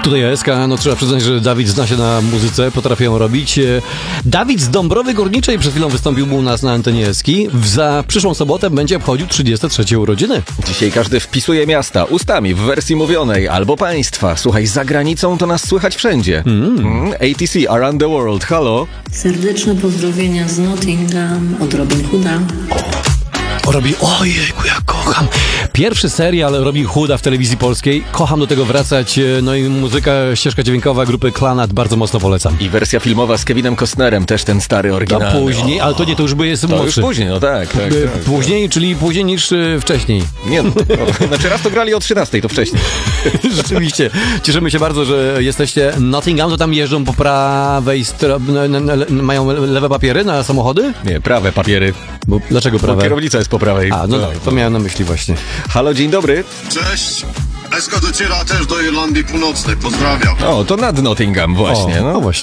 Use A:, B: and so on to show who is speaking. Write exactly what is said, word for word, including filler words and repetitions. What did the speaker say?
A: Tutaj A S K, no trzeba przyznać, że Dawid zna się na muzyce, potrafi ją robić. Dawid z Dąbrowy Górniczej przed chwilą wystąpił u nas na antenie Eski. Za przyszłą sobotę będzie obchodził trzydzieste trzecie urodziny.
B: Dzisiaj każdy wpisuje miasta ustami w wersji mówionej albo państwa. Słuchaj, za granicą to nas słychać wszędzie. Mm. Mm, A T C, Around the World, halo.
C: Serdeczne pozdrowienia z Nottingham od Robin Hooda.
A: O, robi, ojejku, ja kocham. Pierwszy serial Robin Hooda w telewizji polskiej. Kocham do tego wracać. No i muzyka, ścieżka dźwiękowa grupy Klanat bardzo mocno polecam.
B: I wersja filmowa z Kevinem Costnerem, też ten stary oryginalny.
A: To później,
B: o,
A: ale to nie, to już by jest
B: to
A: młodszy.
B: już później, no tak. tak, tak
A: później,
B: tak.
A: czyli później niż y, wcześniej.
B: Nie, no, no, znaczy raz to grali o trzynastej, to wcześniej.
A: Rzeczywiście. Cieszymy się bardzo, że jesteście. Nottingham, to tam jeżdżą po prawej stronie, mają lewe papiery na samochody?
B: Nie, prawe papiery.
A: Bo, dlaczego prawe?
B: Bo kierownica jest po prawej.
A: A, no, no to miałem na myśli właśnie.
B: Halo, dzień dobry.
D: Cześć. Eska dociera też do Irlandii Północnej. Pozdrawiam.
B: O, to nad Nottingham właśnie.
A: O,
B: no.
A: no właśnie.